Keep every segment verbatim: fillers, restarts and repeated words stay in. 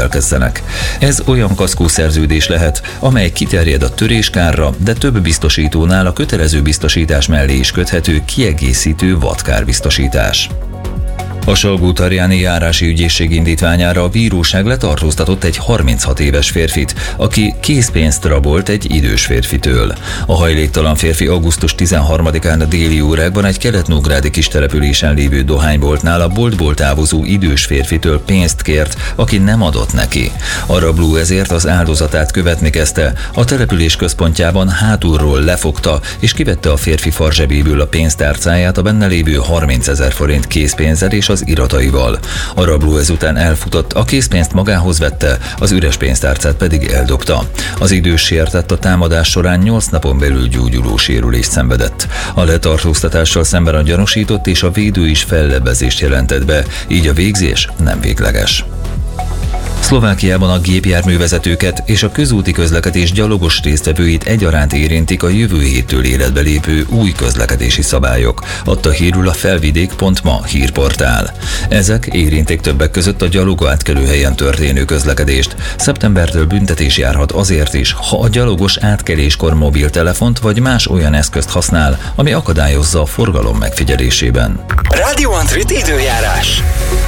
rendelkezzenek. Ez olyan kaszkószerződés lehet, amely kiterjed a töréskárra, de több biztosítónál a kötelező biztosítás mellé is köthető kiegészítő vadkárbiztosítás. A Salgótarjáni járási ügyészség indítványára a bíróság letartóztatott egy harminchat éves férfit, aki készpénzt rabolt egy idős férfitől. A hajléktalan férfi augusztus tizenharmadikán a déli órákban egy kelet-nógrádi kistelepülésen lévő dohányboltnál a boltból távozó idős férfitől pénzt kért, aki nem adott neki. A rabló ezért az áldozatát követni kezdte, a település központjában hátulról lefogta és kivette a férfi farzsebéből a pénztárcáját, a benne lévő harmincezer forint készpénzzel és az irataival. A rabló ezután elfutott, a készpénzt magához vette, az üres pénztárcát pedig eldobta. Az idős sértett a támadás során nyolc napon belül gyógyuló sérülést szenvedett. A letartóztatással szemben a gyanúsított és a védő is fellebbezést jelentett be, így a végzés nem végleges. Szlovákiában a gépjárművezetőket és a közúti közlekedés gyalogos résztvevőit egyaránt érintik a jövő héttől életbe lépő új közlekedési szabályok, adta hírül a felvidék pont ma hírportál. Ezek érintik többek között a gyalog átkelőhelyen történő közlekedést. Szeptembertől büntetés járhat azért is, ha a gyalogos átkeléskor mobiltelefont vagy más olyan eszközt használ, ami akadályozza a forgalom megfigyelésében. Radio Antrit időjárás.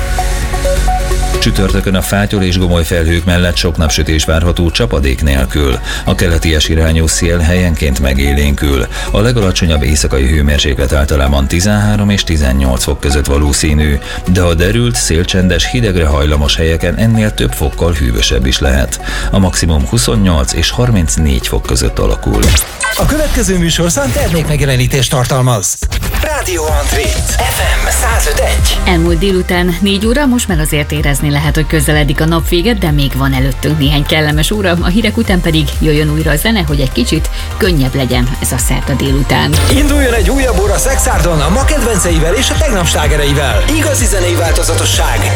Csütörtökön a fátyol és gomoly felhők mellett sok napsütés várható csapadék nélkül. A keleties irányú szél helyenként megélénkül. A legalacsonyabb éjszakai hőmérséklet általában tizenhárom és tizennyolc fok között valószínű, de a derült, szélcsendes, hidegre hajlamos helyeken ennél több fokkal hűvösebb is lehet. A maximum huszonnyolc és harmincnégy fok között alakul. A következő műsorszám termékmegjelenítést tartalmaz. Radio Antrit ef em száz öt egy. Elmúlt délután négy óra, most már azért érezni lehet, hogy közeledik a nap vége, de még van előttünk néhány kellemes óra, a hírek után pedig jöjjön újra a zene, hogy egy kicsit könnyebb legyen ez a szerda délután. Induljon egy újabb óra Szexárdon a ma kedvenceivel és a tegnap slágereivel. Igazi zenei változatosság,